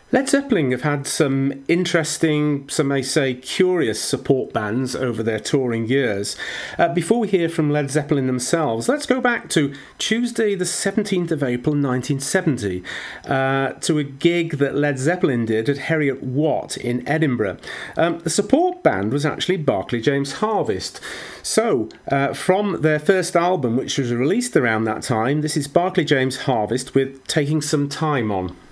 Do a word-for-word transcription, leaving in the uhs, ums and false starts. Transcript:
Led Zeppelin have had some interesting, some may say curious support bands over their touring years. Uh, before we hear from Led Zeppelin themselves, let's go back to Tuesday the seventeenth of April nineteen seventy, uh, to a gig that Led Zeppelin did at Heriot Watt in Edinburgh. Um, the support band was actually Barclay James Harvest. So, uh, from their first album, which was released around that time, this is Barclay James Harvest with Taking Some Time On.